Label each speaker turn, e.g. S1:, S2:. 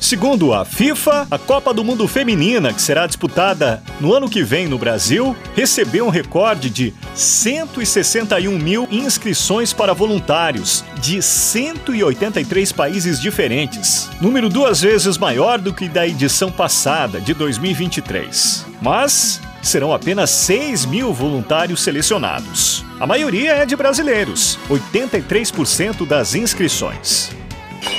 S1: Segundo a FIFA, a Copa do Mundo Feminina, que será disputada no ano que vem no Brasil, recebeu um recorde de 161 mil inscrições para voluntários de 183 países diferentes, número 2 vezes maior do que da edição passada, de 2023. Mas serão apenas 6 mil voluntários selecionados. A maioria é de brasileiros, 83% das inscrições.